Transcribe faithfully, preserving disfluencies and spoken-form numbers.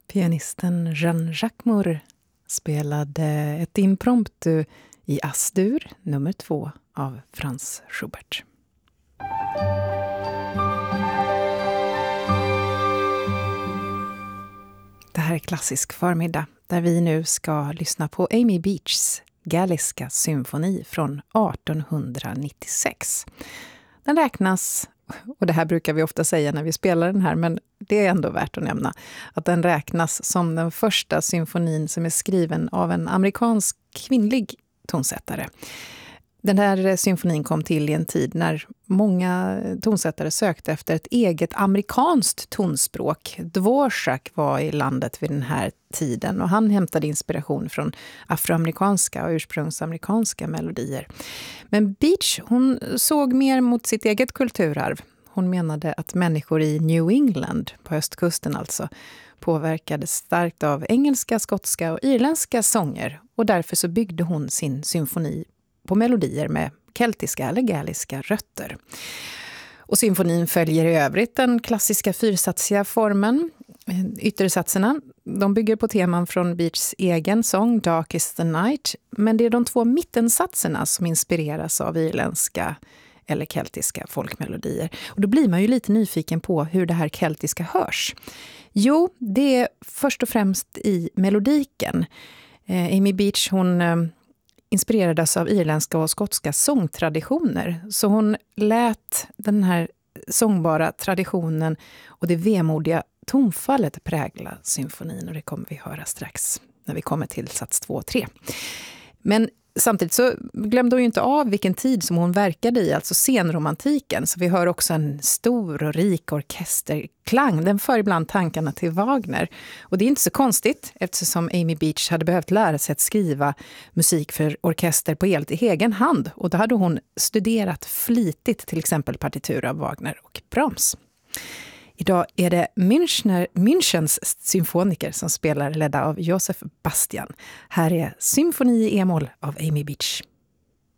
Pianisten Jean Jacquemart spelade ett impromptu i As-dur nummer två av Franz Schubert. Det här är Klassisk förmiddag där vi nu ska lyssna på Amy Beachs Galliska symfoni från artonhundranittiosex. Den räknas, och det här brukar vi ofta säga när vi spelar den här, men det är ändå värt att nämna, att den räknas som den första symfonin som är skriven av en amerikansk kvinnlig tonsättare. Den här symfonin kom till i en tid när många tonsättare sökte efter ett eget amerikanskt tonspråk. Dvorak var i landet vid den här tiden och han hämtade inspiration från afroamerikanska och ursprungsamerikanska melodier. Men Beach, hon såg mer mot sitt eget kulturarv. Hon menade att människor i New England, på östkusten alltså, påverkades starkt av engelska, skotska och irländska sånger och därför så byggde hon sin symfoni på melodier med keltiska eller galliska rötter. Och symfonin följer i övrigt den klassiska fyrsatsiga formen. Yttersatserna, de bygger på teman från Beachs egen sång Dark is the Night, men det är de två mittensatserna som inspireras av irländska eller keltiska folkmelodier. Och då blir man ju lite nyfiken på hur det här keltiska hörs. Jo, det är först och främst i melodiken. Eh, Amy Beach, hon eh, inspirerades av irländska och skotska sångtraditioner. Så hon lät den här sångbara traditionen och det vemodiga tonfallet prägla symfonin. Och det kommer vi höra strax när vi kommer till sats två och tre. Men samtidigt så glömde hon ju inte av vilken tid som hon verkade i, alltså senromantiken. Så vi hör också en stor och rik orkesterklang. Den för ibland tankarna till Wagner. Och det är inte så konstigt eftersom Amy Beach hade behövt lära sig att skriva musik för orkester på helt egen hand. Och då hade hon studerat flitigt till exempel partitur av Wagner och Brahms. Idag är det Münchner, Münchens symfoniker som spelar ledda av Josef Bastian. Här är Symfoni i E-moll av Amy Beach.